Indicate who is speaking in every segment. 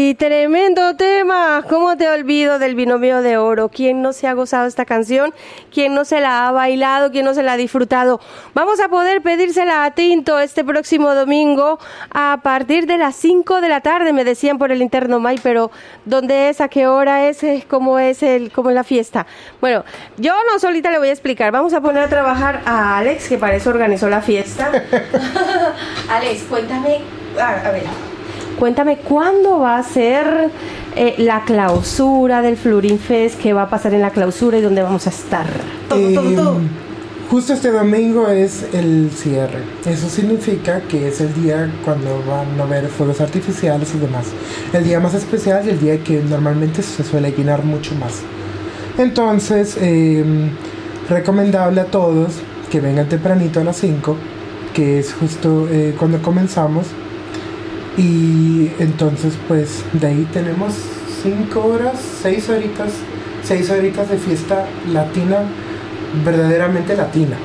Speaker 1: ¡Ay, tremendo tema! ¿Cómo te olvido del Binomio de Oro? ¿Quién no se ha gozado esta canción? ¿Quién no se la ha bailado? ¿Quién no se la ha disfrutado? Vamos a poder pedírsela a Tinto este próximo domingo a partir de las 5 de la tarde, me decían por el interno, May, pero ¿dónde es? ¿A qué hora es? ¿Cómo es la fiesta? Bueno, yo no solita le voy a explicar. Vamos a poner a trabajar a Alex, que para eso organizó la fiesta. Alex, cuéntame, a ver, cuéntame cuándo va a ser la clausura del Florín Fest, qué va a pasar en la clausura y dónde vamos a estar. Todo.
Speaker 2: Justo este domingo es el cierre. Eso significa que es el día cuando van a haber fuegos artificiales y demás. El día más especial y el día que normalmente se suele llenar mucho más. Entonces, recomendable a todos que vengan tempranito a las 5, que es justo cuando comenzamos. Y entonces pues de ahí tenemos 5 horas, 6 horitas de fiesta latina, verdaderamente latina.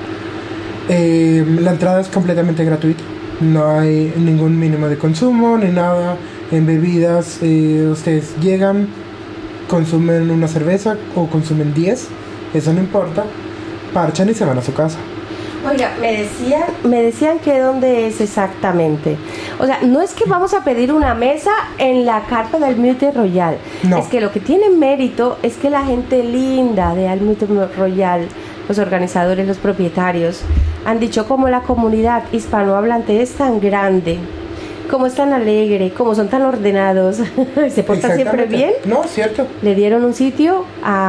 Speaker 2: La entrada es completamente gratuita, no hay ningún mínimo de consumo ni nada en bebidas. Ustedes llegan, consumen una cerveza o consumen 10, eso no importa, parchan y se van a su casa.
Speaker 1: Oiga, me decían que dónde es exactamente. O sea, no es que vamos a pedir una mesa en la carpa del Mute Royal. No. Es que lo que tiene mérito es que la gente linda de Al Mute Royal, los organizadores, los propietarios, han dicho como la comunidad hispanohablante es tan grande, como es tan alegre, como son tan ordenados, se portan siempre bien.
Speaker 2: No, cierto.
Speaker 1: Le dieron un sitio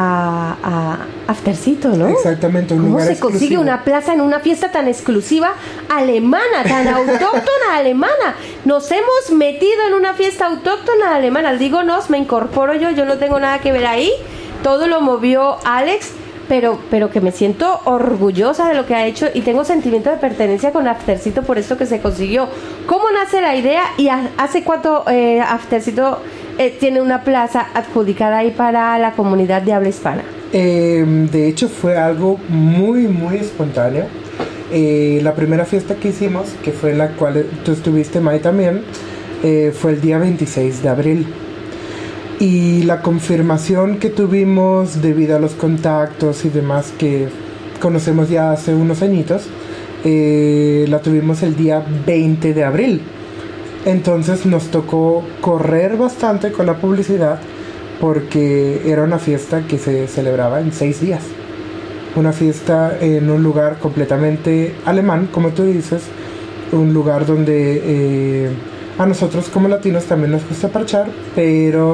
Speaker 1: a Aftercito, ¿no?
Speaker 2: Exactamente, un lugar exclusivo. ¿Cómo se consigue
Speaker 1: una plaza en una fiesta tan exclusiva alemana, tan autóctona alemana? Nos hemos metido en una fiesta autóctona alemana. Digo me incorporo yo no tengo nada que ver ahí. Todo lo movió Alex. Pero que me siento orgullosa de lo que ha hecho y tengo sentimiento de pertenencia con Aftercito por esto que se consiguió. ¿Cómo nace la idea y hace cuánto Aftercito tiene una plaza adjudicada ahí para la comunidad de habla hispana?
Speaker 2: De hecho fue algo muy muy espontáneo. La primera fiesta que hicimos, que fue en la cual tú estuviste, May, también, fue el día 26 de abril. Y la confirmación que tuvimos debido a los contactos y demás que conocemos ya hace unos añitos, la tuvimos el día 20 de abril. Entonces nos tocó correr bastante con la publicidad porque era una fiesta que se celebraba en 6 días. Una fiesta en un lugar completamente alemán, como tú dices, un lugar donde a nosotros como latinos también nos gusta parchar, pero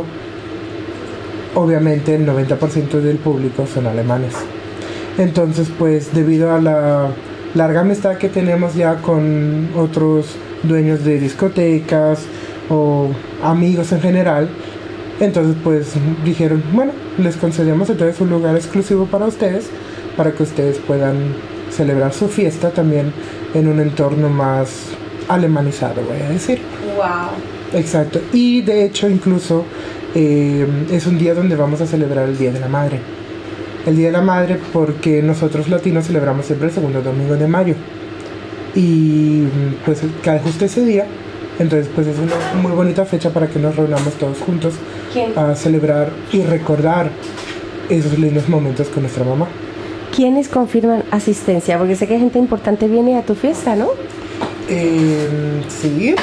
Speaker 2: obviamente el 90% del público son alemanes. Entonces pues debido a la larga amistad que tenemos ya con otros dueños de discotecas o amigos en general, entonces pues dijeron, bueno, les concedemos entonces un lugar exclusivo para ustedes, para que ustedes puedan celebrar su fiesta también en un entorno más alemanizado, voy a decir.
Speaker 1: Wow.
Speaker 2: Exacto. Y de hecho incluso es un día donde vamos a celebrar el Día de la Madre. El Día de la Madre porque nosotros latinos celebramos siempre el segundo domingo de mayo. Y pues cae justo ese día. Entonces pues es una muy bonita fecha para que nos reunamos todos juntos a celebrar y recordar esos lindos momentos con nuestra mamá.
Speaker 1: ¿Quiénes confirman asistencia? Porque sé que gente importante viene a tu fiesta, ¿no?
Speaker 2: Sí.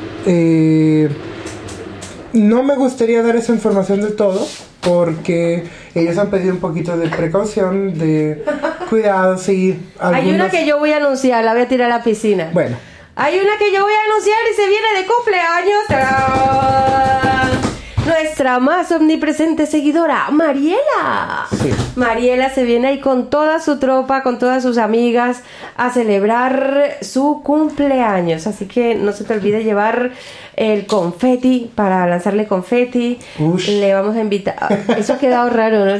Speaker 2: No me gustaría dar esa información de todo porque ellos han pedido un poquito de precaución, de cuidado, sí. Algunos...
Speaker 1: Hay una que yo voy a anunciar, la voy a tirar a la piscina.
Speaker 2: Bueno.
Speaker 1: Hay una que yo voy a anunciar y se viene de cumpleaños. ¡Tarán! Nuestra más omnipresente seguidora, Mariela.
Speaker 2: Sí.
Speaker 1: Mariela se viene ahí con toda su tropa, con todas sus amigas a celebrar su cumpleaños. Así que no se te olvide llevar el confeti para lanzarle confeti.
Speaker 2: Ush.
Speaker 1: Le vamos a invitar. Eso ha quedado raro, ¿no?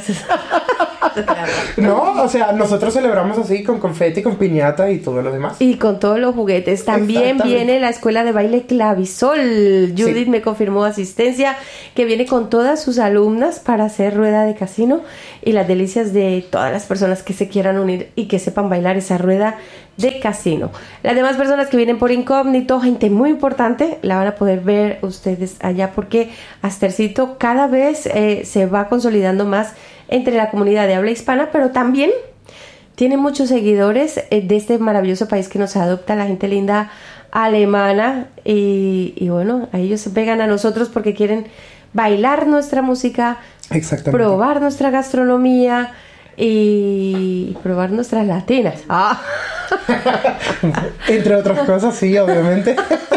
Speaker 2: No, o sea, nosotros celebramos así con confeti, con piñata y todo lo demás.
Speaker 1: Y con todos los juguetes. También viene la escuela de baile Clavisol. Judith me confirmó asistencia, que viene con todas sus alumnas para hacer rueda de casino y las delicias de todas las personas que se quieran unir y que sepan bailar esa rueda de Casino. Las demás personas que vienen por incógnito, gente muy importante, la van a poder ver ustedes allá, porque Astercito cada vez se va consolidando más entre la comunidad de habla hispana, pero también tiene muchos seguidores de este maravilloso país que nos adopta, la gente linda alemana, y bueno, a ellos se pegan a nosotros porque quieren bailar nuestra música, probar nuestra gastronomía y probar nuestras latinas.
Speaker 2: Entre otras cosas, sí, obviamente.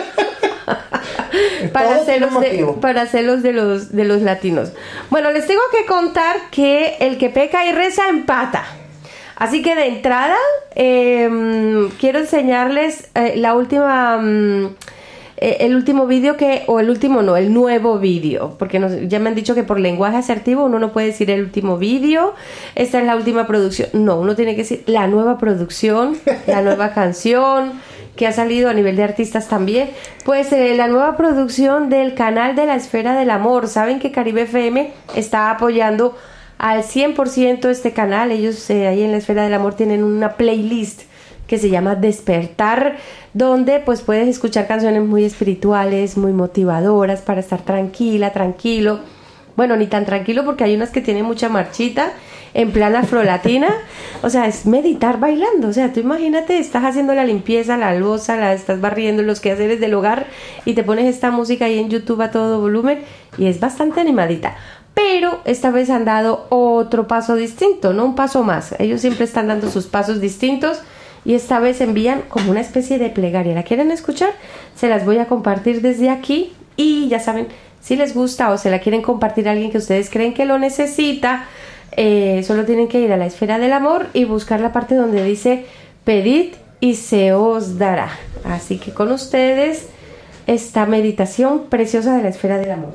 Speaker 1: para celos de los latinos. Bueno, les tengo que contar que el que peca y reza empata. Así que de entrada quiero enseñarles la última el último vídeo el nuevo vídeo, porque ya me han dicho que por lenguaje asertivo uno no puede decir el último vídeo, esta es la última producción. No, uno tiene que decir la nueva producción, la nueva canción que ha salido a nivel de artistas también. Pues la nueva producción del canal de la Esfera del Amor. Saben que Caribe FM está apoyando al 100% este canal. Ellos ahí en la Esfera del Amor tienen una playlist que se llama Despertar, donde pues puedes escuchar canciones muy espirituales, muy motivadoras para estar tranquilo. Bueno, ni tan tranquilo porque hay unas que tienen mucha marchita en plan afrolatina. O sea, es meditar bailando. O sea, tú imagínate, estás haciendo la limpieza, la loza, la estás barriendo, los quehaceres del hogar y te pones esta música ahí en YouTube a todo volumen y es bastante animadita. Pero esta vez han dado otro paso distinto, no un paso más. Ellos siempre están dando sus pasos distintos y esta vez envían como una especie de plegaria. ¿La quieren escuchar? Se las voy a compartir desde aquí y ya saben, si les gusta o se la quieren compartir a alguien que ustedes creen que lo necesita, solo tienen que ir a la Esfera del Amor y buscar la parte donde dice pedid y se os dará. Así que con ustedes esta meditación preciosa de la Esfera del Amor.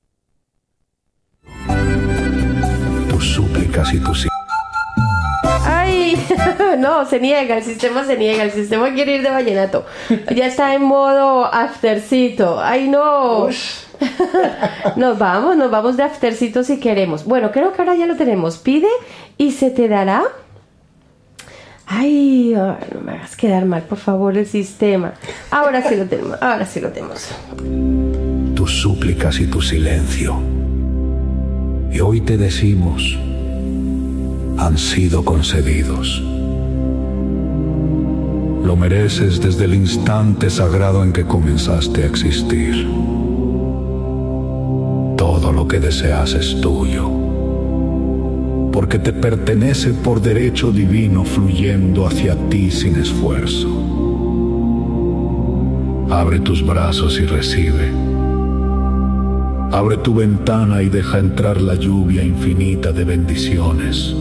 Speaker 3: Tus súplicas y tus...
Speaker 1: Ay, no, el sistema quiere ir de vallenato. Ya está en modo aftercito. Ay, no. Nos vamos de aftercito si queremos. Bueno, creo que ahora ya lo tenemos. Pide y se te dará. Ay, no me hagas quedar mal, por favor, el sistema. Ahora sí lo tenemos.
Speaker 3: Tus súplicas y tu silencio. Y hoy te decimos, han sido concedidos. Lo mereces desde el instante sagrado en que comenzaste a existir. Todo lo que deseas es tuyo, porque te pertenece por derecho divino, fluyendo hacia ti sin esfuerzo. Abre tus brazos y recibe. Abre tu ventana y deja entrar la lluvia infinita de bendiciones.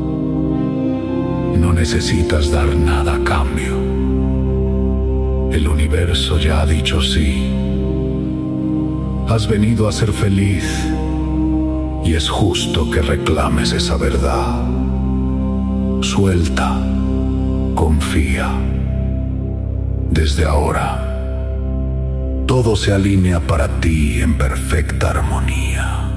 Speaker 3: No necesitas dar nada a cambio. El universo ya ha dicho sí. Has venido a ser feliz y es justo que reclames esa verdad. Suelta, confía. Desde ahora, todo se alinea para ti en perfecta armonía.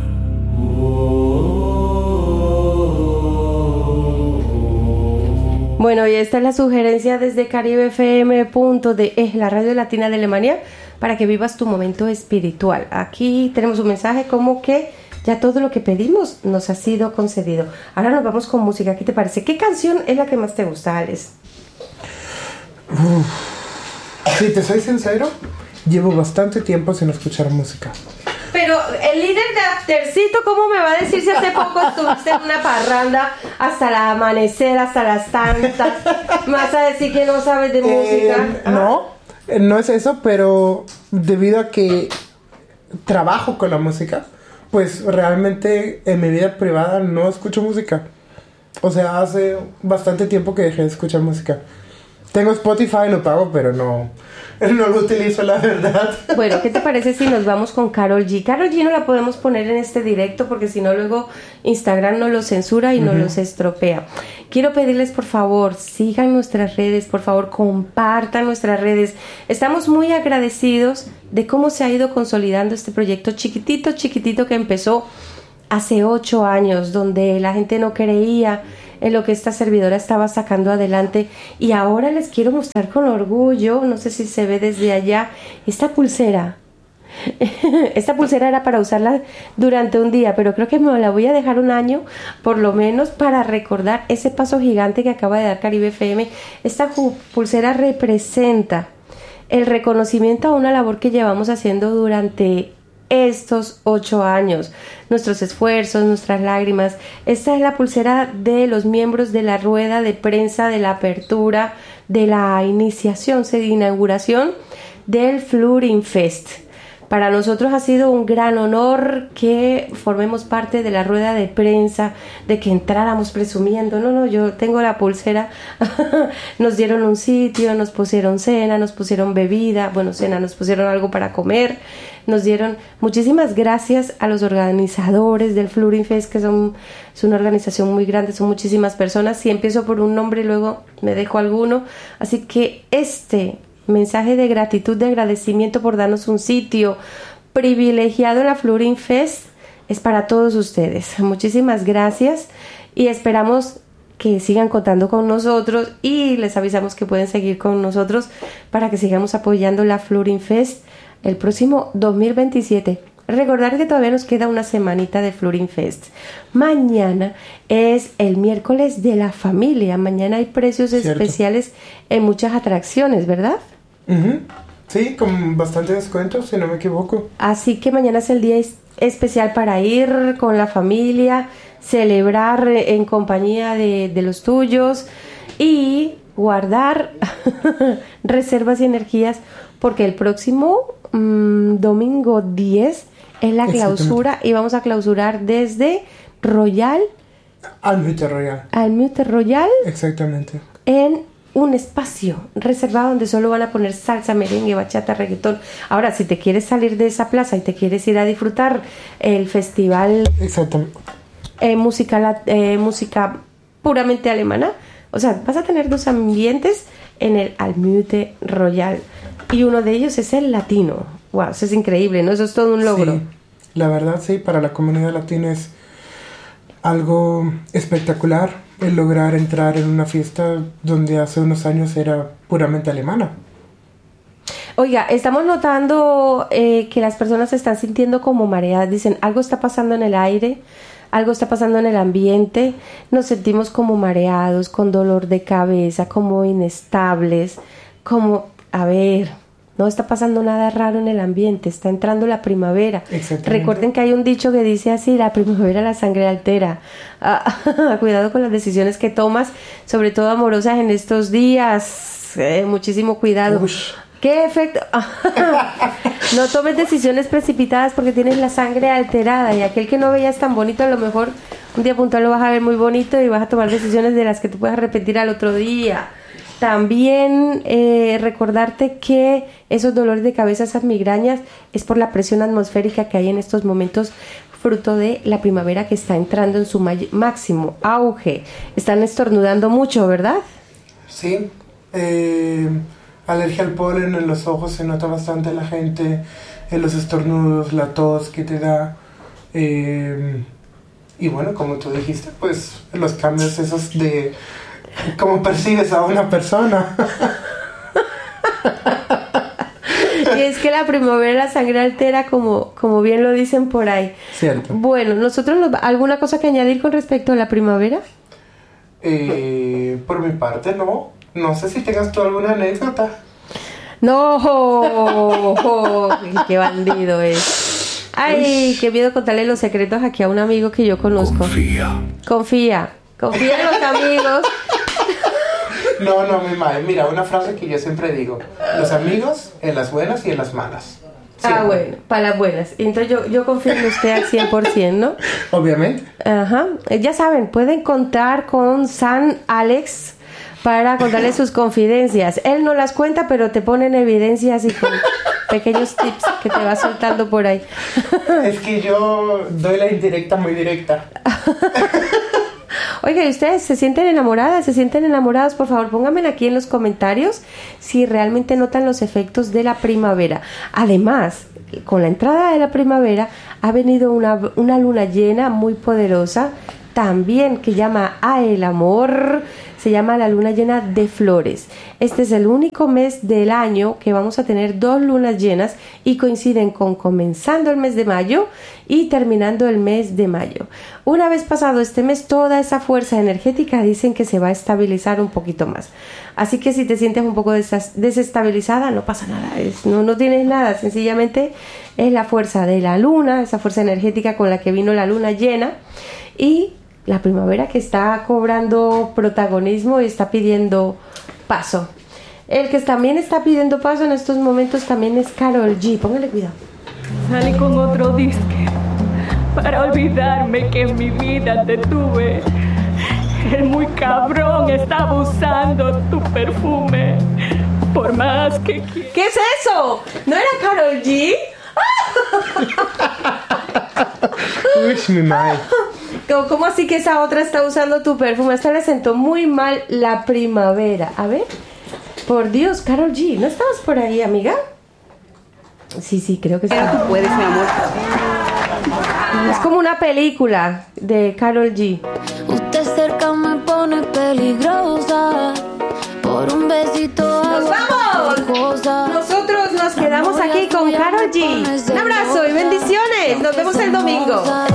Speaker 1: Bueno, y esta es la sugerencia desde Caribe FM.de, la radio latina de Alemania, para que vivas tu momento espiritual. Aquí tenemos un mensaje como que ya todo lo que pedimos nos ha sido concedido. Ahora nos vamos con música. ¿Qué te parece? ¿Qué canción es la que más te gusta, Alex?
Speaker 2: Si te soy sincero, llevo bastante tiempo sin escuchar música.
Speaker 1: Pero el líder de Aftercito, ¿cómo me va a decir si hace poco estuviste en una parranda hasta el amanecer, hasta las tantas? ¿Me vas a decir que no sabes de música?
Speaker 2: No es eso, pero debido a que trabajo con la música, pues realmente en mi vida privada no escucho música. O sea, hace bastante tiempo que dejé de escuchar música. Tengo Spotify, lo pago, pero no lo utilizo, la verdad.
Speaker 1: Bueno, ¿qué te parece si nos vamos con Karol G? Karol G no la podemos poner en este directo porque si no luego Instagram nos lo censura y nos los estropea. Quiero pedirles, por favor, sigan nuestras redes, por favor, compartan nuestras redes. Estamos muy agradecidos de cómo se ha ido consolidando este proyecto chiquitito que empezó hace 8 años, donde la gente no creía en lo que esta servidora estaba sacando adelante. Y ahora les quiero mostrar con orgullo, no sé si se ve desde allá, esta pulsera. Esta pulsera era para usarla durante un día, pero creo que me la voy a dejar un año por lo menos para recordar ese paso gigante que acaba de dar Caribe FM. Esta pulsera representa el reconocimiento a una labor que llevamos haciendo durante estos 8 años, nuestros esfuerzos, nuestras lágrimas. Esta es la pulsera de los miembros de la rueda de prensa de la apertura, de la iniciación, de inauguración del Flooding Fest. Para nosotros ha sido un gran honor que formemos parte de la rueda de prensa, de que entráramos presumiendo. No, yo tengo la pulsera. Nos dieron un sitio, nos pusieron cena, nos pusieron bebida. Bueno, cena, nos pusieron algo para comer. Nos dieron muchísimas gracias a los organizadores del Flooding Fest, que es una organización muy grande, son muchísimas personas. Si empiezo por un nombre, luego me dejo alguno. Así que este mensaje de gratitud, de agradecimiento por darnos un sitio privilegiado en la Flooding Fest es para todos ustedes. Muchísimas gracias y esperamos que sigan contando con nosotros y les avisamos que pueden seguir con nosotros para que sigamos apoyando la Flooding Fest el próximo 2027. Recordar que todavía nos queda una semanita de Flooding Fest. Mañana es el miércoles de la familia. Mañana hay precios especiales en muchas atracciones, ¿verdad?
Speaker 2: Sí, con bastante descuento, si no me equivoco.
Speaker 1: Así que mañana es el día especial para ir con la familia, celebrar en compañía de los tuyos y guardar reservas y energías, porque el próximo domingo 10 es la clausura y vamos a clausurar desde
Speaker 2: Almute Royal.
Speaker 1: Almute Royal.
Speaker 2: Exactamente.
Speaker 1: En un espacio reservado donde solo van a poner salsa, merengue, bachata, reggaetón. Ahora, si te quieres salir de esa plaza y te quieres ir a disfrutar el festival,
Speaker 2: exactamente,
Speaker 1: música puramente alemana, o sea, vas a tener 2 ambientes en el Almute Royal y uno de ellos es el latino. Wow, eso es increíble, ¿no? Eso es todo un logro.
Speaker 2: Sí, la verdad sí, para la comunidad latina es algo espectacular el lograr entrar en una fiesta donde hace unos años era puramente alemana.
Speaker 1: Oiga, estamos notando que las personas se están sintiendo como mareadas. Dicen, algo está pasando en el aire, algo está pasando en el ambiente. Nos sentimos como mareados, con dolor de cabeza, como inestables, como, a ver, no está pasando nada raro en el ambiente, está entrando la primavera. Recuerden que hay un dicho que dice así, la primavera la sangre altera. Cuidado con las decisiones que tomas, sobre todo amorosas en estos días. Muchísimo cuidado.
Speaker 2: Ush.
Speaker 1: ¿Qué efecto? No tomes decisiones precipitadas porque tienes la sangre alterada y aquel que no veías tan bonito, a lo mejor un día puntual lo vas a ver muy bonito y vas a tomar decisiones de las que tú puedes arrepentir al otro día. También recordarte que esos dolores de cabeza, esas migrañas, es por la presión atmosférica que hay en estos momentos, fruto de la primavera que está entrando en su máximo auge. Están estornudando mucho, ¿verdad?
Speaker 2: Sí. Alergia al polen en los ojos se nota bastante la gente, en los estornudos, la tos que te da. Y bueno, como tú dijiste, pues los cambios esos de cómo percibes a una persona.
Speaker 1: Y es que la primavera la sangre altera, como bien lo dicen por ahí.
Speaker 2: Cierto.
Speaker 1: Bueno, nosotros, ¿alguna cosa que añadir con respecto a la primavera?
Speaker 2: Por mi parte, no. No sé si tengas tú alguna anécdota.
Speaker 1: No, qué bandido es. Ay, qué miedo contarle los secretos aquí a un amigo que yo conozco. Confía en los amigos.
Speaker 2: No, mi madre. Mira, una frase que yo siempre digo: los amigos en las buenas y en las malas. Siempre.
Speaker 1: Bueno, para las buenas. Entonces yo confío en usted al 100%, ¿no?
Speaker 2: Obviamente.
Speaker 1: Ajá. Ya saben, pueden contar con San Alex para contarle sus confidencias. Él no las cuenta, pero te pone en evidencia así con pequeños tips que te va soltando por ahí.
Speaker 2: Es que yo doy la indirecta muy directa.
Speaker 1: Oiga, ¿y ustedes se sienten enamoradas? ¿Se sienten enamorados? Por favor, pónganme aquí en los comentarios si realmente notan los efectos de la primavera. Además, con la entrada de la primavera ha venido una luna llena muy poderosa también que llama a el amor, se llama la luna llena de flores. Este es el único mes del año que vamos a tener 2 lunas llenas y coinciden con comenzando el mes de mayo y terminando el mes de mayo. Una vez pasado este mes, toda esa fuerza energética dicen que se va a estabilizar un poquito más. Así que si te sientes un poco desestabilizada, no pasa nada, no tienes nada, sencillamente es la fuerza de la luna, esa fuerza energética con la que vino la luna llena y la primavera que está cobrando protagonismo y está pidiendo paso. El que también está pidiendo paso en estos momentos también es Karol G. Póngale cuidado.
Speaker 4: Salí con otro disque para olvidarme que en mi vida te tuve. El muy cabrón está usando tu perfume. Por más que quiera.
Speaker 1: ¿Qué es eso? ¿No era Karol G?
Speaker 2: Uy, mi madre.
Speaker 1: ¿Cómo así que esa otra está usando tu perfume? Esta le sentó muy mal la primavera. A ver. Por Dios, Karol G. ¿No estabas por ahí, amiga? Sí, creo que sí.
Speaker 5: Pero tú puedes, mi amor.
Speaker 1: Es como una película de Karol G.
Speaker 6: Usted cerca me pone peligrosa. Por un besito.
Speaker 1: ¡Nos vamos! Nosotros nos quedamos aquí con Karol G. Un abrazo y bendiciones. Nos vemos el domingo.